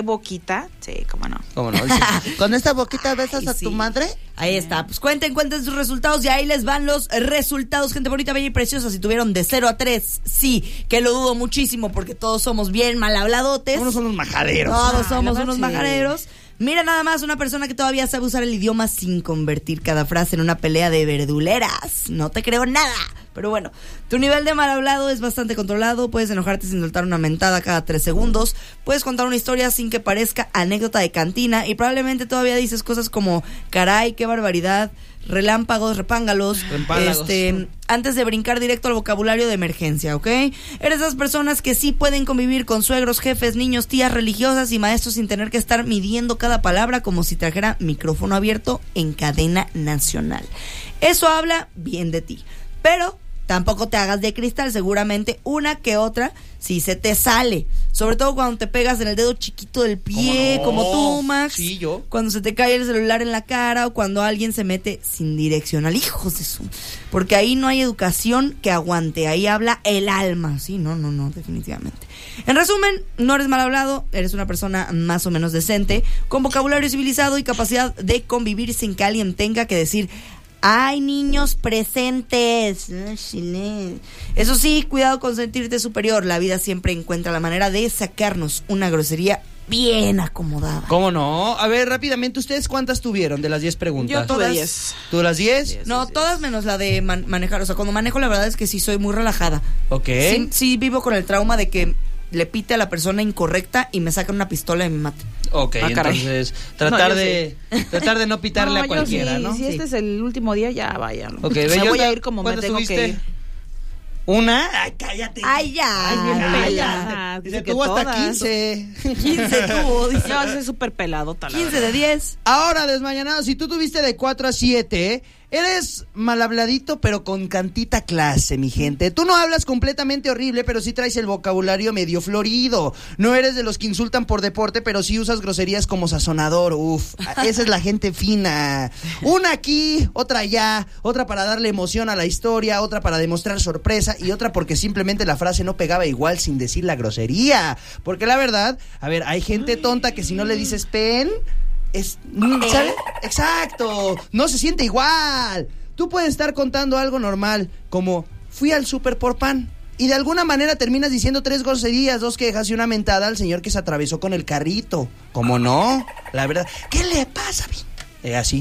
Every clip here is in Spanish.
boquita. Sí, cómo no. ¿Cómo no? ¿Con esta boquita besas a tu madre? Ahí está. Pues cuenten sus resultados y ahí les van los resultados, gente bonita, bella y preciosa. Si tuvieron de 0 a 3, sí, que lo dudo muchísimo porque todos somos bien mal habladotes. Unos son unos majaderos. Todos somos unos majaderos. Mira nada más, una persona que todavía sabe usar el idioma sin convertir cada frase en una pelea de verduleras. No te creo nada. Pero bueno, tu nivel de mal hablado es bastante controlado. Puedes enojarte sin soltar una mentada cada 3 segundos. Puedes contar una historia sin que parezca anécdota de cantina. Y probablemente todavía dices cosas como caray, qué barbaridad, relámpagos, repángalos. Antes de brincar directo al vocabulario de emergencia, ¿ok? Eres esas personas que sí pueden convivir con suegros, jefes, niños, tías religiosas y maestros sin tener que estar midiendo cada palabra como si trajera micrófono abierto en cadena nacional. Eso habla bien de ti. Pero tampoco te hagas de cristal, seguramente una que otra sí se te sale. Sobre todo cuando te pegas en el dedo chiquito del pie, como tú, Max. Sí, yo. Cuando se te cae el celular en la cara o cuando alguien se mete sin direccional. Hijos de su... Porque ahí no hay educación que aguante. Ahí habla el alma. Sí, no, definitivamente. En resumen, no eres mal hablado, eres una persona más o menos decente, con vocabulario civilizado y capacidad de convivir sin que alguien tenga que decir... ¡Ay, niños presentes! Eso sí, cuidado con sentirte superior. La vida siempre encuentra la manera de sacarnos una grosería bien acomodada. ¿Cómo no? A ver, rápidamente, ¿ustedes cuántas tuvieron de las 10 preguntas? Yo tuve 10. ¿Tú las 10? No, todas menos la de manejar. O sea, cuando manejo la verdad es que sí soy muy relajada. Ok. Sí vivo con el trauma de que le pite a la persona incorrecta y me sacan una pistola y me mate. Ok, entonces tratar de no pitarle a cualquiera, sí, ¿no? Si este es el último día, ya vaya. Okay, me voy a ir como me tengo que ir. ¿Una? ¡Ay, cállate! ¡Ay, ya! Ya. Dice, tuvo hasta 15. 15 tuvo, dice. Yo soy súper pelado, tal. 15 de 10. Ahora, desmañanado, si tú tuviste de 4 a 7, eres mal habladito, pero con cantita clase, mi gente. Tú no hablas completamente horrible, pero sí traes el vocabulario medio florido. No eres de los que insultan por deporte, pero sí usas groserías como sazonador. Uf, esa es la gente fina. Una aquí, otra allá, otra para darle emoción a la historia, otra para demostrar sorpresa y otra porque simplemente la frase no pegaba igual sin decir la grosería. Porque la verdad, a ver, hay gente tonta que si no le dices pen... ¿sabes? Exacto, no se siente igual. Tú puedes estar contando algo normal, como fui al súper por pan, y de alguna manera terminas diciendo 3 groserías, 2 quejas y una mentada al señor que se atravesó con el carrito. ¿Cómo no? La verdad, ¿qué le pasa? Así,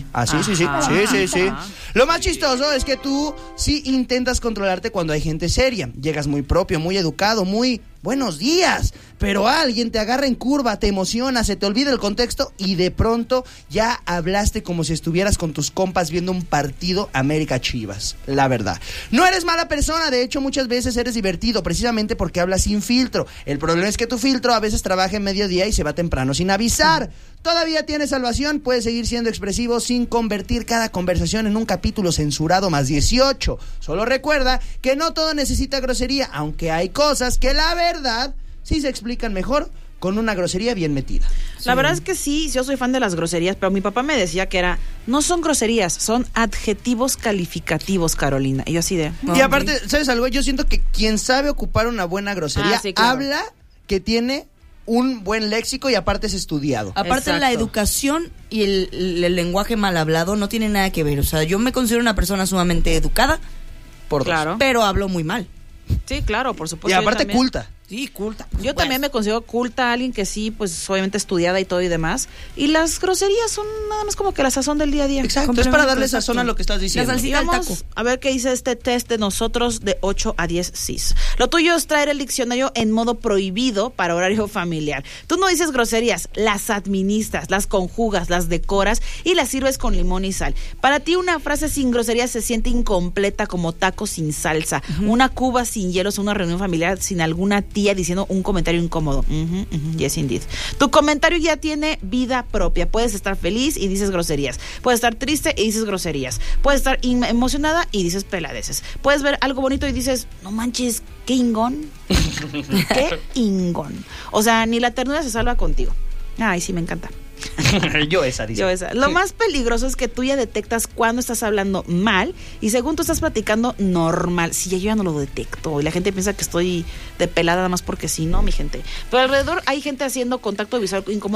sí. Lo más chistoso es que tú sí intentas controlarte cuando hay gente seria. Llegas muy propio, muy educado, muy buenos días, pero alguien te agarra en curva, te emociona, se te olvida el contexto y de pronto ya hablaste como si estuvieras con tus compas viendo un partido América Chivas. La verdad, no eres mala persona, de hecho muchas veces eres divertido precisamente porque hablas sin filtro. El problema es que tu filtro a veces trabaja en mediodía y se va temprano sin avisar. Todavía tienes salvación, puedes seguir siendo expresivo sin convertir cada conversación en un capítulo censurado más 18. Solo recuerda que no todo necesita grosería, aunque hay cosas que la verdad sí se explican mejor con una grosería bien metida. La verdad es que sí, yo soy fan de las groserías, pero mi papá me decía que no son groserías, son adjetivos calificativos, Carolina. Y yo así de... Y aparte, ¿sabes algo? Yo siento que quien sabe ocupar una buena grosería sí, claro. habla que tiene un buen léxico y aparte es estudiado. Aparte la educación y el lenguaje mal hablado no tiene nada que ver. O sea, yo me considero una persona sumamente educada, pero hablo muy mal. Sí, claro, por supuesto. Y aparte culta. Sí, culta. Yo también me considero culta, alguien que sí, pues obviamente estudiada y todo y demás. Y las groserías son nada más como que la sazón del día a día. Exacto, es para darle sazón a lo que estás diciendo. La salsita al taco. A ver qué dice este test de nosotros de 8 a 10 cis. Lo tuyo es traer el diccionario en modo prohibido para horario familiar. Tú no dices groserías, las administras, las conjugas, las decoras y las sirves con limón y sal. Para ti una frase sin groserías se siente incompleta, como tacos sin salsa, una cuba sin hielos, una reunión familiar sin alguna tía diciendo un comentario incómodo. Yes, indeed. Tu comentario ya tiene vida propia. Puedes estar feliz y dices groserías. Puedes estar triste y dices groserías. Puedes estar emocionada y dices peladeces. Puedes ver algo bonito y dices, no manches, qué ingón. Qué ingón. O sea, ni la ternura se salva contigo. Ay, sí, me encanta. Yo esa. Lo más peligroso es que tú ya detectas cuando estás hablando mal y según tú estás platicando normal. Si yo ya no lo detecto y la gente piensa que estoy de pelada nada más porque sí, no, mi gente. Pero alrededor hay gente haciendo contacto visual incómodo